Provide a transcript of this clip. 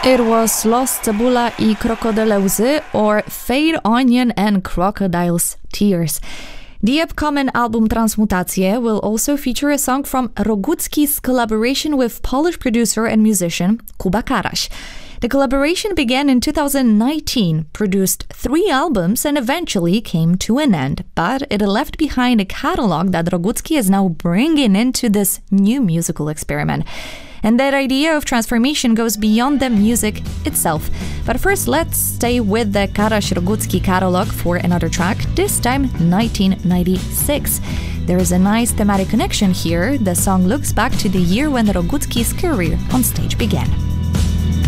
It was Los Cebula y Krokodyle Łzy, or Fade Onion and Crocodile's Tears. The upcoming album Transmutacje will also feature a song from Rogucki's collaboration with Polish producer and musician Kuba Karaś. The collaboration began in 2019, produced 3 albums, and eventually came to an end, but it left behind a catalog that Rogucki is now bringing into this new musical experiment. And that idea of transformation goes beyond the music itself. But first, let's stay with the Karaś-Rogucki catalog for another track, this time 1996. There is a nice thematic connection here. The song looks back to the year when Rogucki's career on stage began.